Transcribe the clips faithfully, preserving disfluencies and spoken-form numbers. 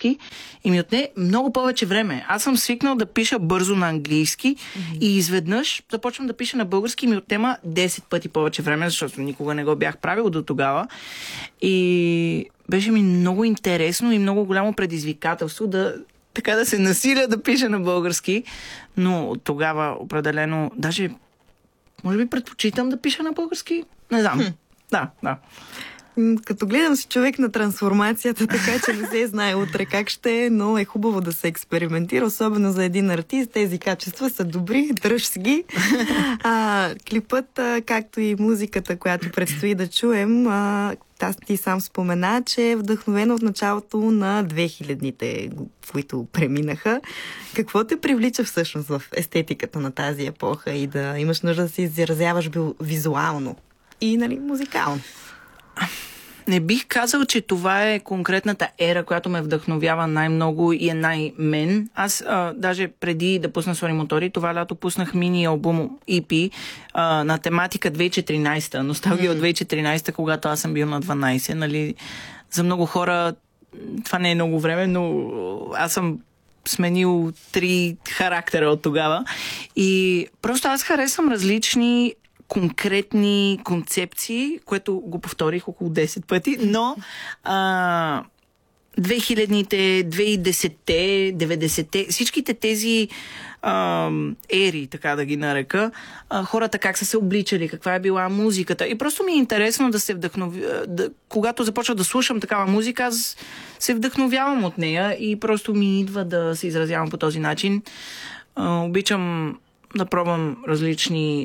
български и ми отне много повече време. Аз съм свикнал да пиша бързо на английски mm-hmm. и изведнъж започвам да пиша на български и ми отнема десет пъти повече време, защото никога не го бях правил до тогава. И беше ми много интересно и много голямо предизвикателство да така да се насиля да пиша на български, но тогава определено, даже може би предпочитам да пиша на български, не знам. Хм. Да, да. Като гледам си човек на трансформацията, така че не се знае утре как ще е, но е хубаво да се експериментира, особено за един артист. Тези качества са добри, дръж си ги. А, клипът, а, както и музиката, която предстои да чуем, а, аз ти сам спомена, че е вдъхновено от началото на две хилядните, които преминаха. Какво те привлича всъщност в естетиката на тази епоха и да имаш нужда да се изразяваш визуално и, нали, музикално? Не бих казал, че това е конкретната ера, която ме вдъхновява най-много и е най-мен. Аз а, даже преди да пусна Сори Мотори, това лято пуснах мини-албум и пи а, на тематика две хиляди и четиринайсета. Носталгия mm. от две хиляди и четиринайсета, когато аз съм бил на дванайсет. Нали? За много хора това не е много време, но аз съм сменил три характера от тогава. И просто аз харесвам различни конкретни концепции, което го повторих около десет пъти, но а, две хилядните, две хиляди и десетте, деветдесетте, всичките тези а, ери, така да ги нарека, а, хората как са се обличали, каква е била музиката. И просто ми е интересно да се вдъхновя. Да, когато започва да слушам такава музика, аз се вдъхновявам от нея и просто ми идва да се изразявам по този начин. А, обичам да пробвам различни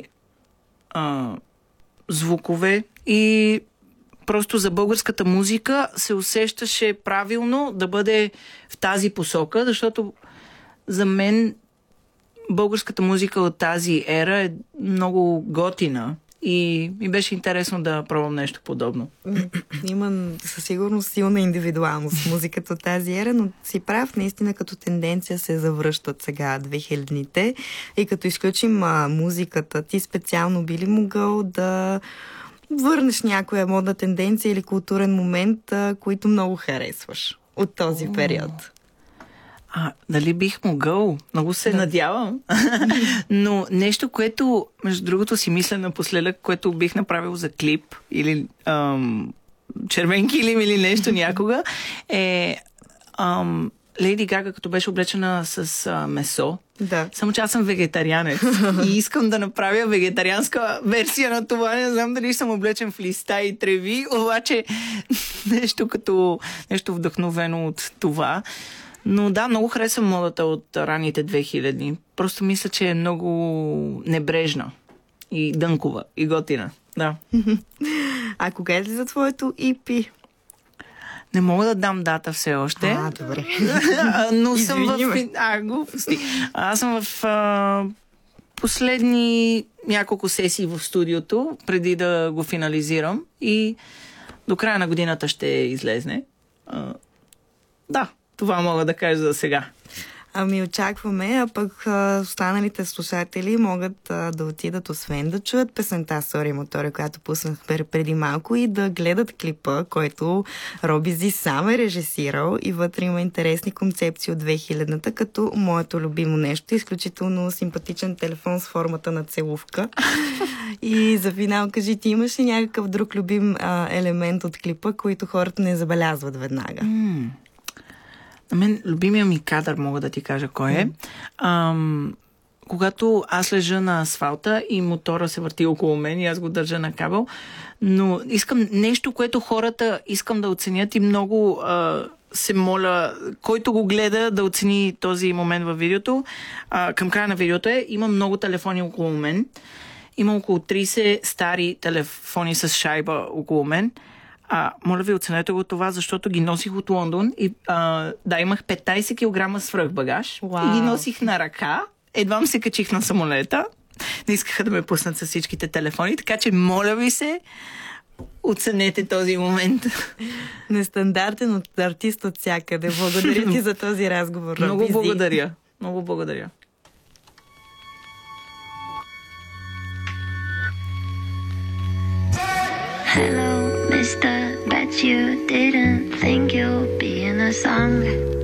Uh, звукове и просто за българската музика се усещаше правилно да бъде в тази посока, защото за мен българската музика от тази ера е много готина и ми беше интересно да пробвам нещо подобно. Има със сигурност силна индивидуалност в музиката от тази ера, но си прав, наистина като тенденция се завръщат сега две хилядните и като изключим а, музиката, ти специално би ли могъл да върнеш някоя модна тенденция или културен момент, а, които много харесваш от този период? А, дали бих могъл? Много се да. надявам. Но нещо, което, между другото, си мисля напоследък, което бих направил за клип или ам, червен килим или нещо някога, е ам, Лейди Гага, като беше облечена с а, месо. Да. Само че аз съм вегетарианец и искам да направя вегетарианска версия на това. Не знам дали съм облечен в листа и треви, обаче нещо като нещо вдъхновено от това. Но да, много харесвам модата от ранните две хиляди. Просто мисля, че е много небрежна и дънкова и готина. Да. А кога е ли за твоето и пи? Не мога да дам дата все още. А, добре. Но съм в... А, глупости. Аз съм в а, последни няколко сесии в студиото, преди да го финализирам и до края на годината ще излезне. А, да. Това мога да кажа за сега. Ами очакваме, а пък а, останалите слушатели могат а, да отидат, освен да чуят песента Сори Мотори, която пуснах преди малко, и да гледат клипа, който Роби Зи сам е режисирал, и вътре има интересни концепции от две хилядната, като моето любимо нещо, изключително симпатичен телефон с формата на целувка. И за финал кажи, ти имаш ли някакъв друг любим а, елемент от клипа, който хората не забелязват веднага? Mm. На мен любимия ми кадър, мога да ти кажа кой е. Mm. Ам, когато аз лежа на асфалта и мотора се върти около мен и аз го държа на кабел, но искам нещо, което хората искам да оценят и много а, се моля, който го гледа, да оцени този момент във видеото. А, към края на видеото е, има много телефони около мен. Има около трийсет стари телефони с шайба около мен. А, моля ви, оценете го това, защото ги носих от Лондон и а, да, имах петнайсет килограма свръхбагаж. Wow. И ги носих на ръка. Едвам се качих на самолета. Не искаха да ме пуснат с всичките телефони, така че моля ви се, оценете този момент. Нестандартен от артист от всякъде. Благодаря ти за този разговор. Много Роби Зи. благодаря. Много благодаря. Hello, mister, bet you didn't think you'd be in a song.